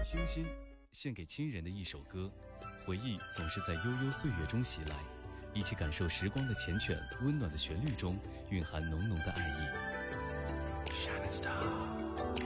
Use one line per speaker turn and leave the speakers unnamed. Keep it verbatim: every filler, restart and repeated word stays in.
星星，献给亲人的一首歌。回忆总是在悠悠岁月中袭来，一起感受时光的缱绻，温暖的旋律中蕴含浓浓的爱意。Shining Star